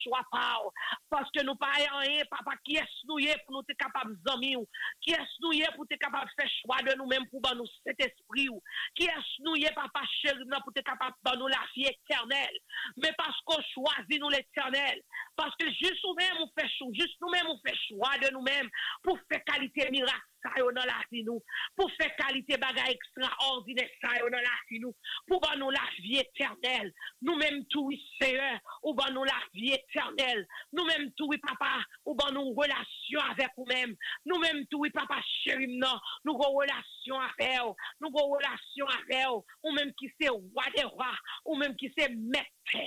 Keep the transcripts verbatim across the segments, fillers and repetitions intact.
choix pas. Parce que nous pas rien, papa, qui est-ce nous est pour nous être capables d'amis, qui est-ce nous est pour être capable de faire choix de nous-mêmes pour nous cet esprit, qui est-ce nous est, papa chéri, pour être capable de nous la vie éternelle. Mais parce qu'on choisit nous l'éternel, parce que juste nous-mêmes on fait choix, juste nous-mêmes on fait choix de nous-mêmes pour faire qualité miracle dans la vie nous, pour faire qualité bagaille extraordinaire dans la vie nous, pour voir nous la vie éternelle. Nous-mêmes tout, Seigneur, ou voir nous la vie éternelle. Nous-mêmes tout, papa, ou voir nous relation avec nous-mêmes. Nous-mêmes tout, papa chéri, non, nous avons relation avec eux, nous avons relation avec eux, ou même qui c'est roi des rois, ou même qui c'est maître,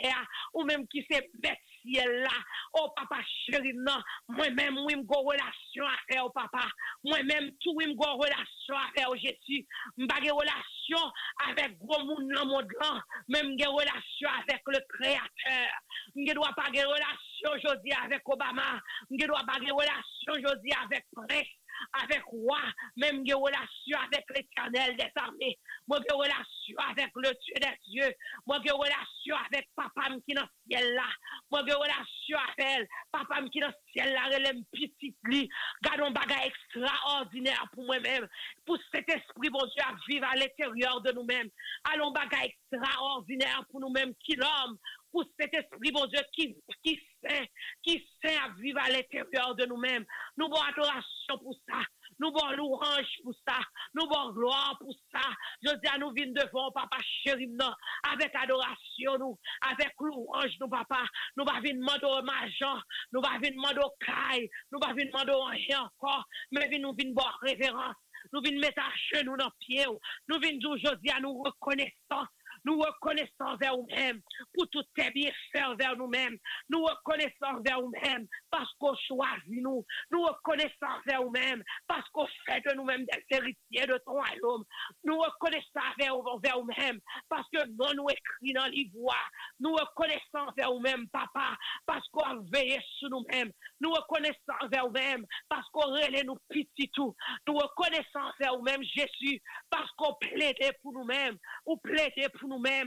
ou même qui c'est maître ciel là. Oh papa chéri, non, moi-même, oui, j'ai relation avec eux, papa. Moi-même, tout, oui, j'ai relation avec eux, Jésus. J'ai relation avec gros monde dans le monde là, même j'ai relation avec le Créateur. Je ne dois pas avoir relation aujourd'hui avec Obama. Je ne dois pas avoir relation aujourd'hui avec Prince, avec Roi, même j'ai relation avec l'Éternel des armées. Moi, j'ai relation avec le Dieu des dieux. Moi, j'ai relation avec papa qui est dans le ciel là. Moi, j'ai relation avec elle. Papa qui est dans le ciel là, elle est petite li. Gardons bagage extraordinaire pour moi-même. Pour cet esprit, bon Dieu, à vivre à l'intérieur de nous-mêmes. Allons bagage extraordinaire pour nous-mêmes, qui l'homme. Pour cet esprit, bon Dieu, qui, qui sait, qui sait à vivre à l'intérieur de nous-mêmes. Nous avons adoration pour ça. Nous avons louange pour ça. Nous avons gloire pour ça. Je dis à nous venir devant, papa chéri, non, avec adoration, nous, avec louange, nous, papa. Nous va venir demander major, nous va venir demander caille, nous va venir demander rien encore, mais nous venir boire révérence. Nous venons mettre à genoux dans le pied. Nous venons dire aujourd'hui à nous reconnaissant. Nous reconnaissons vers nous-mêmes pour tout tes bienfaits vers nous-mêmes. Nous reconnaissons vers nous-mêmes parce qu'on choisit nous. Nous reconnaissons vers nous-mêmes parce qu'on fait de nous-mêmes des héritiers de ton royaume. Nous reconnaissons vers, vers nous-mêmes parce que nous nous écrit dans l'ivoire. Nous reconnaissons vers nous-mêmes, papa, parce qu'on a veillé sur nous-mêmes. Nous reconnaissons vers nous-mêmes parce qu'on relève nous petits tout. Nous reconnaissons vers nous-mêmes, Jésus, parce qu'on plaidait pour nous-mêmes. Ou plaidait pour nous-mêmes.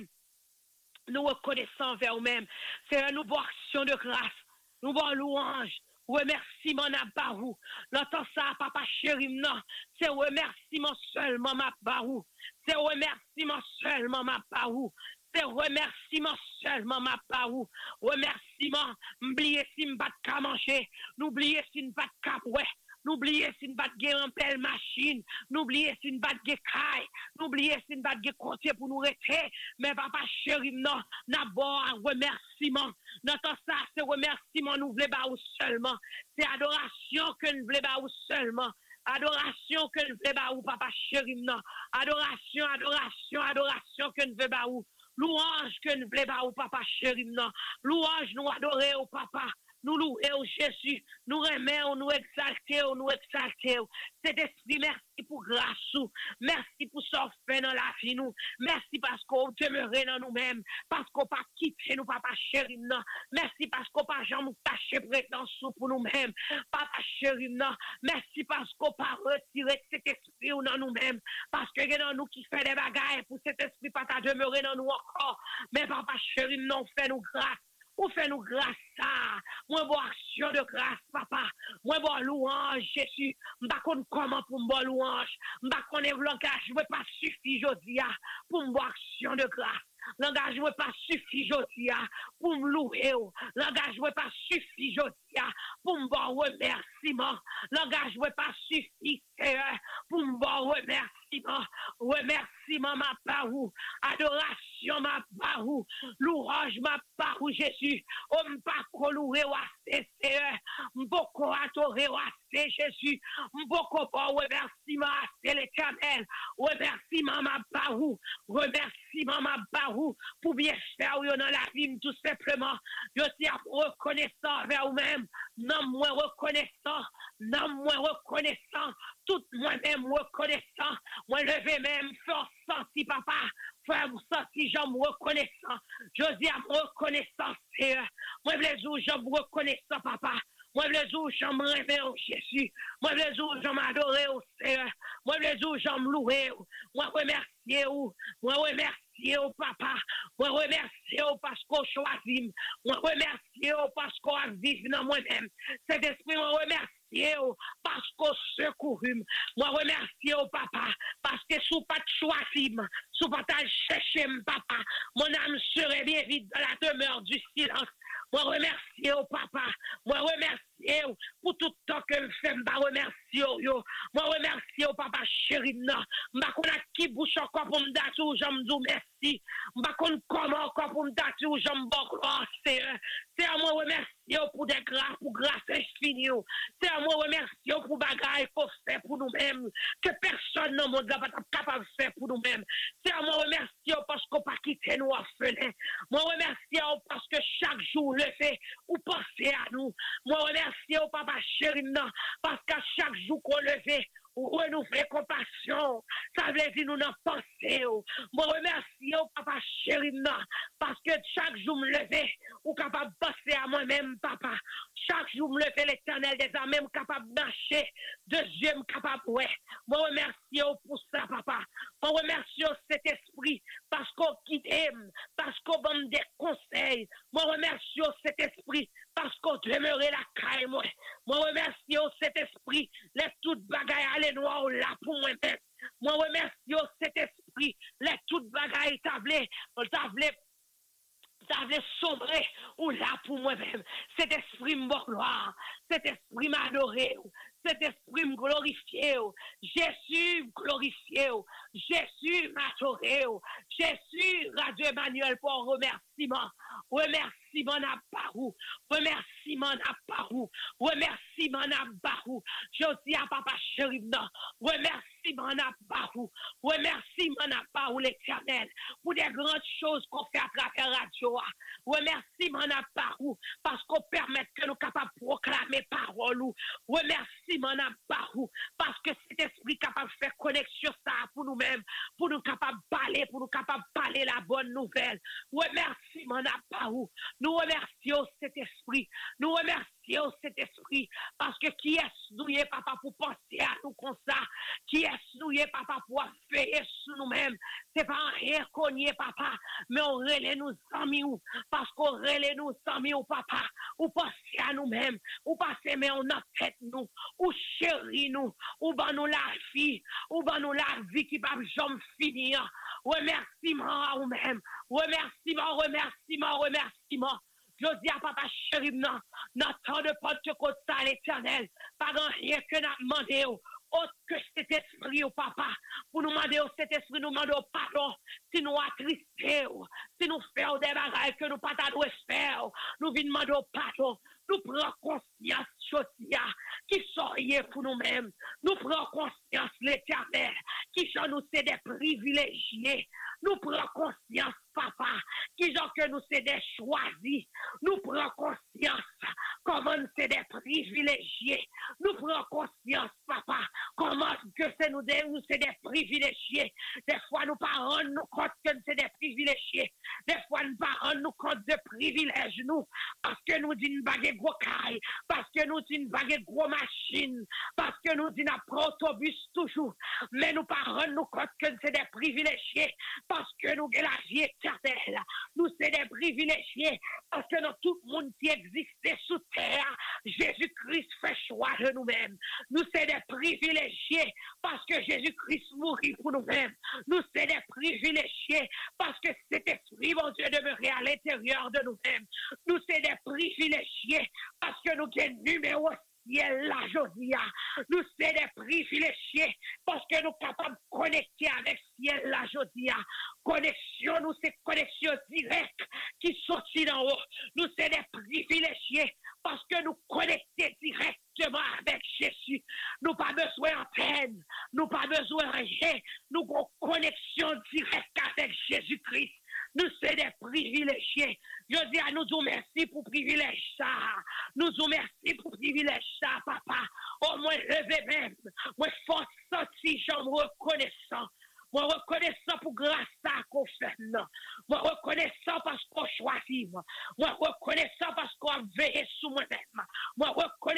Nous reconnaissons vers nous-mêmes. C'est une nouvelle action de grâce. Nous voulons louange. Remerciement n'a pas vous. L'entend ça, papa chéri, non. C'est remerciement seulement ma barou. C'est remerciement seulement ma barou. C'est remerciement seulement ma barou. Remerciement. N'oubliez si m'pas de manger. N'oubliez si m'pas de capouet. N'oubliez si nous pas de belle machine, n'oubliez si nous pas de caille, n'oubliez si nous pas de compter pour nous rester, mais papa chéri, non, d'abord un remerciement. Notre ça, c'est remerciement, nous voulons pas seulement. C'est adoration que nous voulons pas seulement. Adoration que nous voulons pas, papa chéri, non. Adoration, adoration, adoration que nous voulons pas. Louange que nous voulons pas, papa chéri, non. Louange, nous adorer au papa. Nous louons Jésus, nous remercions, nous exaltons, nous exaltons. C'est esprit, merci pour grâce, merci pour ce fait dans la vie, nous. Merci parce qu'on demeure dans nous-mêmes, parce qu'on pas quitté nous, papa chéri, non. Merci parce qu'on pas jamais caché prétence pour nous-mêmes, papa chéri, non. Merci parce qu'on pas retiré cet esprit dans nous-mêmes, parce que c'est dans nous qui fait des bagailles pour cet esprit pas demeurer dans nous encore. Mais papa chéri, non, fait nous grâce. Ou fait-nous grâce ça. Moi, bon action de grâce, papa. Moi, bon louange, Jésus. M'pas connait comment pour me bon louange. M'pas connait le langage, je pas suffit, Josia, pour me bon action de grâce. Langage ne pas suffit, Josia, pour me louer. Langage ne pas suffit, Josia, pour me bon remerciement. Langage ne pas suffit, Seigneur, pour me bon remerciement. Remerciement, ma parou. Adoration, ma parou. Louange, ma parou, Jésus. On me pas louer, assez, Seigneur. Beaucoup adorer, assez, Jésus. Beaucoup pour remerciement, assez, l'Éternel. Remerciement, ma parou. Remerciement, ma parou. Pour bien faire dans la vie, tout simplement. Je suis reconnaissant vers vous-même. Non, moi reconnaissant. Non, moi reconnaissant. Tout moi-même reconnaissant. Moi levé même, faire sentir, papa. Faire sentir, j'en reconnaissant. Je dis à reconnaissant, Seigneur. Moi, les jours, j'en reconnaissant, papa. Moi, le jour, je me au Jésus. Moi, le jour, je m'adore au Seigneur. Moi, le jour, je me loue. Moi, remercier vous. Moi, remercier au papa. Moi, remercier au parce qu'on choisit. Moi, remercier au parce qu'on vit dans moi-même. Cet esprit, moi, remercier parce qu'on secourt. Moi, remercier au papa parce que sous pas de choisi, sous pas de chercher, papa, mon âme serait bien vide dans la demeure du silence. Moi, remercier au papa. Moi, remercier pour tout le temps que je fais. Moi, remercier au Moi, remercier au papa chéri. Moi, qu'on a qui bouche encore pour me dire où j'aime dire merci. Moi, qu'on comment encore pour me dire où j'aime beaucoup. C'est à moi remercier pour des grâces, pour grâce infinie. C'est à moi remercier pour bagaille qu'on fait pour nous-mêmes. Que personne dans le monde n'est pas capable de faire pour nous-mêmes. C'est à moi remercier parce qu'on pas quitté nous orphelins. Moi, remercier parce que chaque jour, le fait ou penser à nous. Moi, remercier au papa chéri, parce qu'à chaque jour qu'on le fait, ou renouveler compassion, ça veut dire nous n'en penser. Moi, remercier au papa chéri, parce que chaque jour me lever, ou capable de penser à moi-même, papa. Chaque jour me lever l'éternel des âmes, même capable de marcher, deuxième capable, ouais. Moi, remercier pour ça, papa. Moi, remercier cet esprit, parce qu'on quitte, parce qu'on donne des conseils. Moi, remercier cet esprit, parce qu'on demeurait la caille, moi. Moi, remercier cet esprit, laisse toute bagaille aller noir là pour moi-même. Moi, remercie cet esprit, laisse toute bagaille tablée, tablée, tablée sombrée ou là pour moi-même. Cet esprit me gloire, cet esprit m'adoré, cet esprit me glorifié. Jésus glorifié, Jésus m'adoré, Jésus, Radio Emmanuel pour remerciement. Remerciement à Barou, remerciement à Barou, remerciement à Barou. Je dis à papa chéri, remerciement à Barou, remerciement à Barou l'éternel pour des grandes choses qu'on fait à travers la radio. Remerciement à Barou parce qu'on permet que nous capables de proclamer parole. Remerciement à Barou parce que cet esprit capable de faire connexion ça pour nous-mêmes, pour nous capables de parler, pour nous capables de parler la bonne nouvelle. Remerciement à Barou. Nous remercions cet esprit. Nous remercions cet esprit parce que qui est-ce nous, papa, pour penser à nous comme ça? Qui est-ce nous, papa, pour veiller sur nous-mêmes? C'est pas rien qu'on y est, papa, mais on relève nous amis parce qu'on relève nous amis, papa, ou penser à nous-mêmes, ou passer mais on a fait nous, ou chéri nous, ou ben nous la vie, ou ben nous la vie qui va jamais finir. Remerciement à vous-même, remerciement, remerciement, remerciement. Je dis à papa chéri, non, notre de Pentecôte à l'éternel, pas rien que nous demandé, autre que cet esprit au papa, pour nous demander au cet esprit, nous demander pardon, si nous attristés, si nous faisons des bagailles que nous pas t'adouer faire, nous venons demander pardon, nous prenons conscience, Josia, qui soyez pour nous-mêmes, nous prenons conscience, l'éternel, qui sont nous c'est des privilégiés, nous prenons conscience, papa, qui sont que nous c'est des choisis, nous prenons conscience, comment c'est des privilégiés, nous prenons conscience, papa, comment que c'est nous, nous c'est des privilégiés, des fois nous pas rendre nous compte que c'est des privilégiés, des fois nous pas rendre nous compte de privilèges, nous, parce que nous disons baguette gros caille, parce que nous disons baguette gros machine, parce que nous disons après autobus toujours, mais nous pas rendre nous compte que c'est des privilégiés, parce que nous avons la vie éternelle, nous c'est des privilégiés, parce que dans tout le monde qui existe sous terre, Jésus-Christ fait choix de nous-mêmes, nous c'est des privilégiés, parce que Jésus-Christ mourit pour nous-mêmes, nous c'est des privilégiés, parce que cet esprit, mon Dieu, demeurait à l'intérieur de nous-mêmes, nous c'est des privilégiés, parce que nous avons numéro ciel la Josia. Nous sommes des privilégiés parce que nous sommes capables de connecter avec ciel la Josia. Connexion, nous c'est connexion directe qui sortit d'en haut. Nous sommes des privilégiés parce que nous connectons directement avec Jésus. Nous pas besoin d'antenne, nous pas besoin de rien. Nous avons connexion directe avec Jésus-Christ. Nous sommes des privilégiés. Je dis à nous, nous merci pour privilège ça. Nous nous merci pour privilège ça, papa. Au moins, levez même. Moi, force senti, j'en reconnaissant. Moi, reconnaissant pour grâce à qu'on fait. Moi, reconnaissant parce qu'on choisit. Moi, reconnaissant parce qu'on veille sur moi-même. Moi, reconnaissant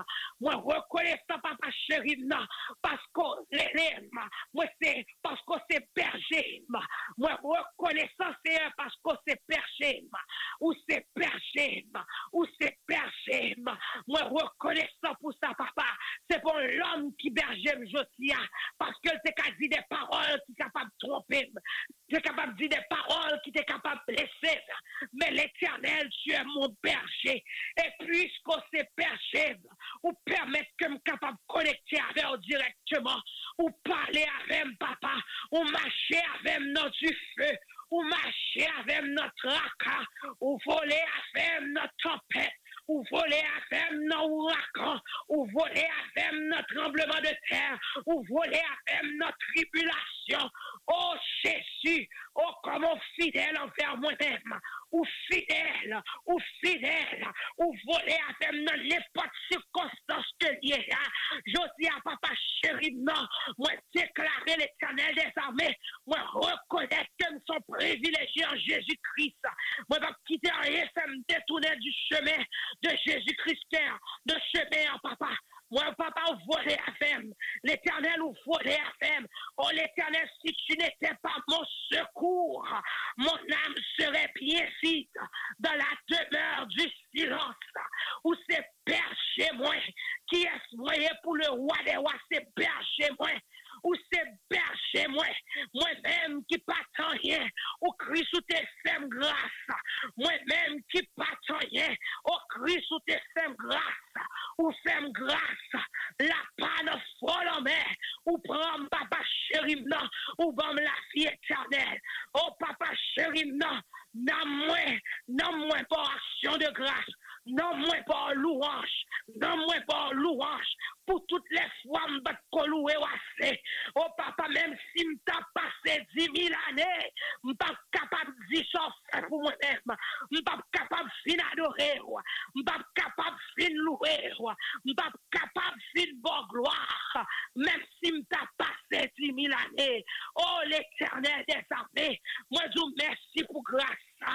Moi, reconnaissant, papa chéri, non, parce que l'élève, moi, c'est parce que c'est berger. Moi, reconnaissant, c'est parce que c'est berger. Ou c'est berger. Ou c'est berger. Moi, reconnaissant pour ça, papa. C'est pour l'homme qui berger, je dis, parce que c'est qu'à dire des paroles qui sont capables de tromper. Tu es capable de dire des paroles qui t'es capable de blesser. Mais l'Éternel, tu es mon berger. Et puisqu'on s'est berger, ou permettre que je sois capable de connecter avec eux directement, ou parler avec papa, ou marcher avec notre du feu, ou marcher avec notre raka, ou voler avec notre tempête, ou voler avec notre ouragan, ou voler avec notre tremblement de terre, ou voler avec notre tribulation. Oh Jésus, oh comment fidèle envers moi-même, ou fidèle, ou fidèle, ou voler avec nous n'importe circonstance que lié là. Je dis à papa chéri, non, moi déclarer l'Éternel des armées, moi reconnaître que nous sommes privilégiés en Jésus-Christ. Moi pas quitter rien, ça me détourner du chemin de Jésus-Christ, de chemin, papa. Moi, papa, vous volez à femme. L'Éternel, vous volez à femme. Oh, l'Éternel, si tu n'étais pas mon secours, mon âme serait bien vide dans la demeure du silence. Où c'est Père chez moi, qui est moyen pour le roi des rois, c'est Père chez moi. Ou c'est Père chez moi, moi-même qui pas rien, au Christ où t'es fait grâce, moi-même qui pas rien, au Christ où t'es fait grâce, ou fait grâce, la panne folle en mer, ou prends papa chéri, non, ou bam la vie éternelle, oh papa chéri, non, non moins, non moins par action de grâce, non moins par louange, non moins par louange, pour toutes les fois m'bat louer assez. Oh papa, même si m't'a passé dix mille années, m'pas capable de dire ça pour moi-même, m'pas capable de fin adorer, m'pas capable de fin louer, m'pas capable de fin bon gloire, même si m't'a passé dix mille années. Oh l'Éternel des armées, moi je vous remercie pour grâce.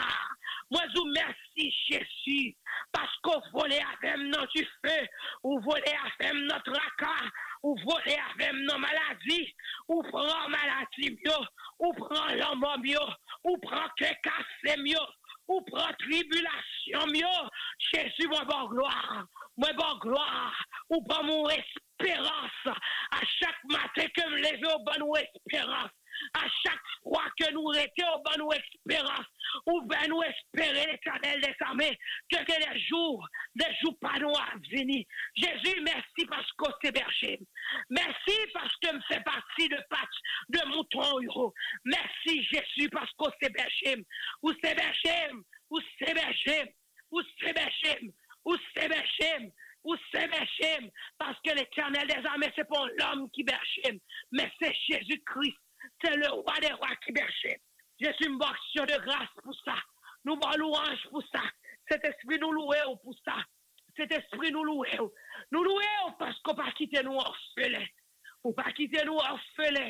Moi je vous remercie Jésus, parce qu'on volait avec notre feu, ou volait avec notre raka, ou volait avec nos maladies, ou prend maladie mieux, ou prend l'homme mieux, ou prend que casse mieux, ou prend tribulation mieux. Jésus, moi bon gloire, moi bon gloire, ou pas mon espérance, à chaque matin que me lève au bon espérance. À chaque fois que nous étions au bon espérance, ou bien nous espérer l'Éternel des armées, que les jours, les jours pas noirs venir. Jésus, merci parce que c'est berger. Merci parce que me fait partie de patch de mouton euro. Merci Jésus parce que c'est berger. Ou c'est berger, ou c'est berger, ou c'est berger, ou c'est berger. Ou c'est berger, parce que l'Éternel des armées, c'est pour l'homme qui berger, mais c'est Jésus-Christ. C'est le roi des rois qui berger. Je suis une action de grâce pour ça. Nous avons louange pour ça. Cet esprit nous louer pour ça. Cet esprit nous louer. Nous louer parce qu'on pas quitter nous orphelins. Ou pas quitter nous orphelins.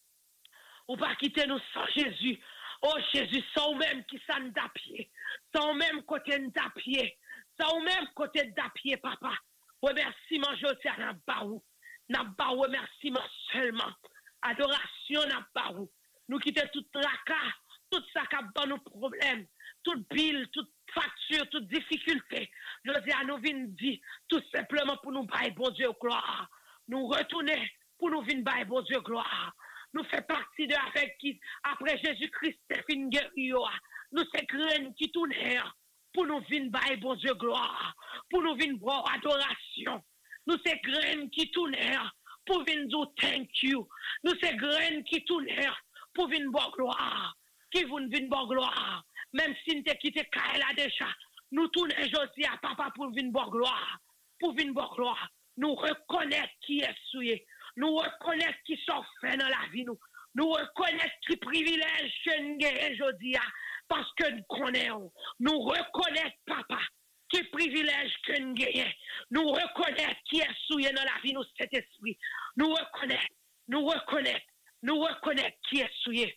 Ou pas quitter nous sans Jésus. Oh Jésus, sans même qui s'en d'apied. Sans même côté d'apied. Sans même côté d'apied, papa. Remerciement, je tiens à baou. N'a pas remerciement seulement. Adoration n'a pas où. Nous quittons toute tracas, tout ça qui a nos problèmes, toute pile, toute facture, toute difficulté. Je dis à nous venir dire tout simplement pour nous bailler bon Dieu gloire. Nous retourner pour nous venir bailler bon Dieu gloire. Nous fait partie de avec qui après Jésus-Christ est fin guéri. Nous c'est graines qui tournent pour nous venir bailler bon Dieu gloire, pour nous venir boire adoration. Nous c'est graines qui tournent pour venir dire thank you. Nous c'est graines qui tournent pour venir boire gloire. Qui vont venir boire gloire. Même si nous t'es quitté Kaela déjà, nous tournons aujourd'hui à papa pour venir boire gloire. Pour venir boire gloire. Nous reconnaître qui est souillé. Nous reconnaître qui sont faits dans la vie. Nous, nous reconnaître qui privilège que nous avons aujourd'hui parce que nous connaissons. Nous reconnaître papa. Qui privilège que nous gagnons. Nous reconnaître qui est souillé dans la vie, nous, cet esprit. Nous reconnaître, nous reconnaître, nous reconnaître qui est souillé.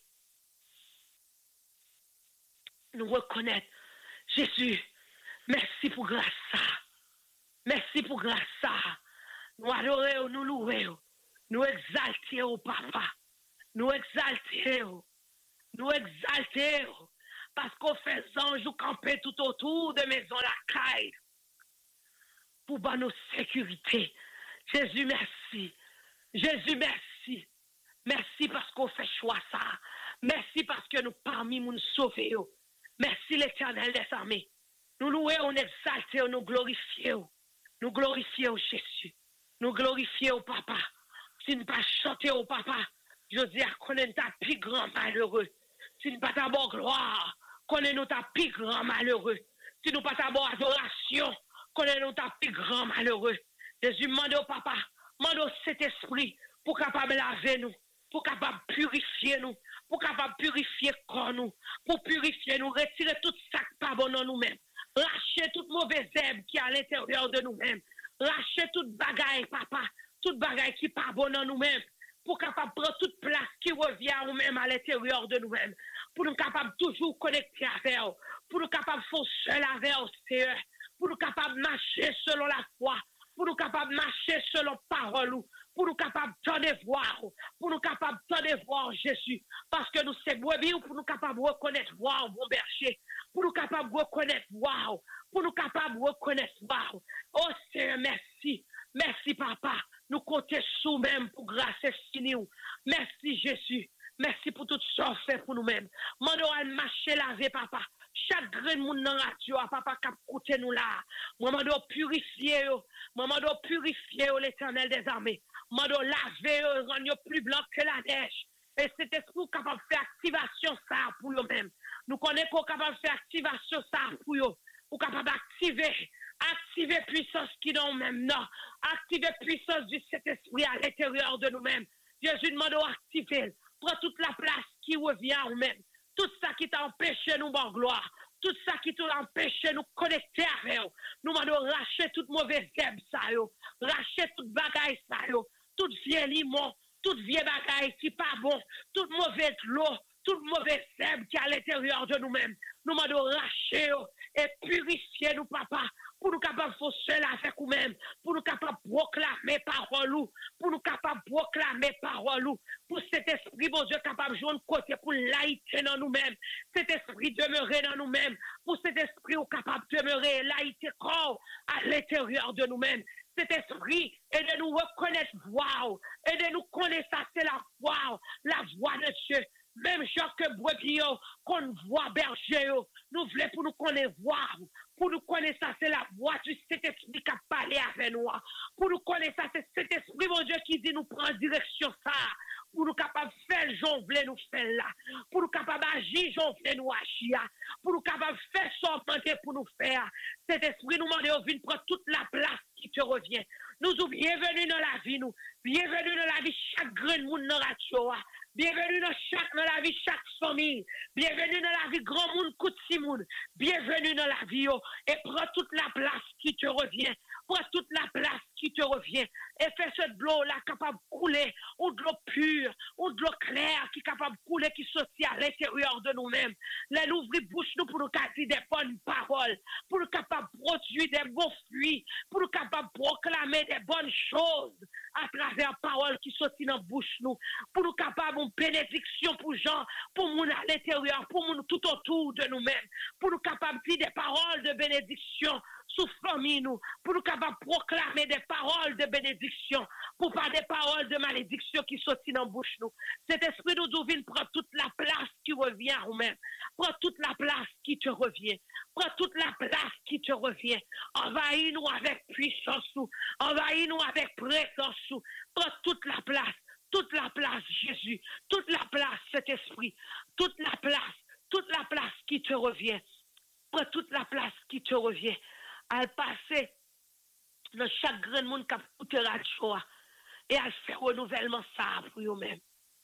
Nous reconnaître. Jésus, merci pour grâce. Merci pour grâce ça. Nous adorons, nous louons, nous exaltons, papa. Nous exaltons, nous exaltons. Parce qu'on fait ange camper tout autour de maison la caille. Pour bah nos sécurités. Jésus, merci. Jésus, merci. Merci parce qu'on fait choix ça. Merci parce que nous parmi nous sauvons. Merci l'Éternel des armées. Nous louons, nous exaltons, nous glorifions. Nous glorifions Jésus. Nous glorifions papa. Si nous pas chanter au papa, je dis à connaître ta plus grand malheureux. Si nous pas d'abord gloire, connaît-nous ta plus grand malheureux. Si nous pas d'abord adoration, connaît-nous ta plus grand malheureux. Jésus demande au papa, demande au Saint-Esprit pour capable laver nous, pour capable purifier nous, pour capable purifier corps nous, pour purifier nous, retirer tout ça qui pas bon dans nous-mêmes, lâcher toute mauvaise herbe qui est à l'intérieur de nous-mêmes, lâcher toute bagaille, papa, toute bagaille qui pas bon dans nous-mêmes, pour capable prendre toute place qui revient à nous-mêmes à l'intérieur de nous-mêmes, pour nous capable toujours connecter avec eux, pour nous capable faire seul avec eux, Seigneur, pour nous capable marcher selon la foi, pour nous capable marcher selon parole, pour nous capable de voir, pour nous capable de voir Jésus, parce que nous sommes brebis, pour nous capable de reconnaître voir bon berger, pour nous capable de reconnaître voir, pour nous capable de reconnaître voir. Oh Seigneur, merci, merci papa, nous comptons sous même pour grâce finie. Merci Jésus, merci pour tout ça fait pour nous-mêmes. Mando à marcher laver papa. Chaque grain de monde dans la radio, papa cap côté nous là. Maman doit purifier, maman doit purifier l'Éternel des armées. Maman doit laver, rendre plus blanc que la neige. Et c'est esprit capable de faire activation ça pour eux-mêmes. Nous connaissons qu'on capable de faire activation ça pour eux. Ou capable d'activer, activer puissance qui dans nous-mêmes, non. Activer puissance du Saint-Esprit à l'intérieur de nous-mêmes. Jésus demande d'activer. Prends toute la place qui revient à nous-mêmes. Tout ça qui t'a empêché nous en gloire, tout ça qui t'a empêché nous connecter avec eux, nous m'avons racheter toute mauvaise herbe ça yo, racheter toute bagaille ça yo, toute vieille limon, toute vieille bagaille qui pas bon, toute mauvaise l'eau, toute mauvaise herbe qui est à l'intérieur de nous-mêmes, nous m'avons racheter et purifier nous papa, pour nous capables de faire cela avec nous-mêmes, pour nous capables de proclamer parole, pour nous capables de proclamer parole, pour cet esprit, bon Dieu, capable de jouer un côté pour laïté dans nous-mêmes, cet esprit demeurer dans nous-mêmes, pour cet esprit capable de demeurer laïté corps à l'intérieur de nous-mêmes, cet esprit, et de nous reconnaître, wow, et de nous connaître, ça c'est la voix, la voix de Dieu. Même genre que brebis, qu'on voit berger, nous voulons pour nous connaître voir, pour nous connaître ça, c'est la voix du Saint-Esprit qui a parlé avec nous. Pour nous connaître ça, c'est cet esprit, mon Dieu, qui dit nous prendre direction ça. Pour nous capables de faire, j'en voulais nous faire là. Pour nous capables d'agir, j'en voulais nous agir. Pour nous capables de faire sortir pour nous faire. Cet esprit nous demande de prendre toute la place qui te revient. Nous sommes bienvenus dans la vie, nous. Bienvenue dans la vie, chaque grain de monde dans la radio. Bienvenue dans, chaque, dans la vie, chaque famille. Bienvenue dans la vie, grand monde, coup de simoun. Bienvenue dans la vie, oh, et prends toute la place qui te revient. Prends toute la place qui te revient. Et fais cette eau-là capable de couler, ou de l'eau pure, ou de l'eau claire qui est capable de couler, qui sortit à l'intérieur de nous-mêmes. Là, nous ouvrons bouche nous pour nous dire des bonnes paroles, pour nous capables de produire des bons fruits, pour nous capables de proclamer des bonnes choses à travers la parole qui sortit dans la bouche nous, pour nous capables de bénédiction pour gens, pour nous à l'intérieur, pour nous tout autour de nous-mêmes, pour nous capables de dire des paroles de bénédiction sous famille nous, pour nous capables de proclamer des paroles de bénédiction, pour pas des paroles de malédiction qui sortent dans la bouche nous. Cet esprit nous ouvre, prend toute la place qui revient à nous-mêmes, prend toute la place qui te revient, prend toute la place qui te revient, envahis-nous avec puissance, envahis-nous avec présence, prend toute la place, toute la place Jésus, toute la place cet esprit, toute la place, toute la place qui te revient, prend toute la place qui te revient. À passer dans chaque grand monde qui a écouté radio et à faire renouvellement ça pour eux-mêmes.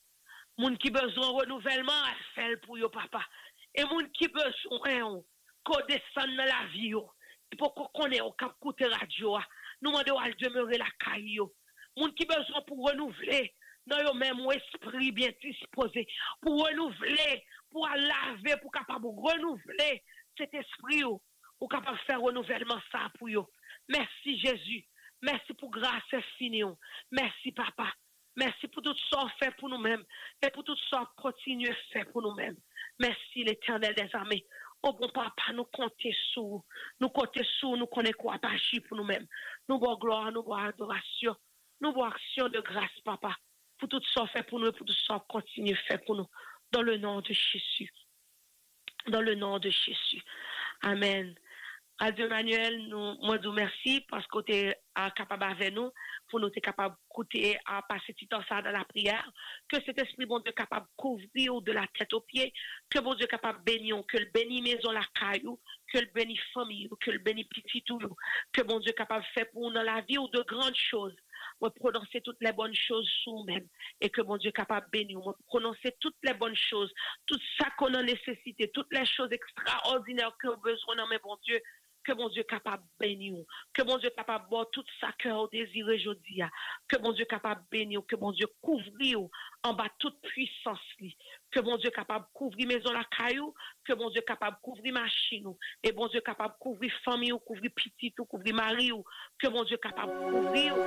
Moun qui besoin de renouvellement, à faire pour eux, papa. Et moun qui besoin qu'on descende dans la vie, pour qu'on connaisse au cap écouter radio, nous demandons à demeurer la caille. Moun qui besoin pour renouveler dans eux-mêmes esprit bien disposé, pour renouveler, pour laver, pour capable renouveler cet esprit. ou capable de faire renouvellement ça pour eux. Merci Jésus. Merci pour grâce infinie. Merci papa. Merci pour tout ça fait pour nous-mêmes et pour tout ça continuer faire pour nous-mêmes. Merci l'Éternel des armées. Oh bon papa, nous comptons sur, nous comptons sur, nous connaissons quoi pas agir pour nous-mêmes. Nous voulons gloire, nous voulons adoration, nous voulons action de grâce papa. Pour tout ça fait pour nous et pour tout ça continuer faire pour nous. Dans le nom de Jésus. Dans le nom de Jésus. Amen. Radio Manuel, nous, moi, nous merci parce que tu es capable avec nous, pour nous être capable d'écouter, à passer du temps ça dans la prière, que cet esprit, bon Dieu, capable de couvrir de la tête aux pieds, que bon Dieu, capable de bénir, que le bénit maison la caillou, que le bénit famille, que le bénit petit tout, que bon Dieu, capable de faire pour nous dans la vie ou de grandes choses. Moi, prononcer toutes les bonnes choses sur nous-mêmes et que bon Dieu capable de bénir. Moi, prononcer toutes les bonnes choses, tout ça qu'on a nécessité, toutes les choses extraordinaires que nous avons besoin, mais bon Dieu, que mon Dieu capable de bénir, que mon Dieu capable de boire tout ça cœur désiré aujourd'hui, que mon Dieu capable de bénir, que mon Dieu couvrir en bas toute puissance, que mon Dieu capable de couvrir maison la caillou, que mon Dieu capable de couvrir machine, et mon Dieu capable de couvrir famille, couvrir petit, couvrir mari, que mon Dieu capable de couvrir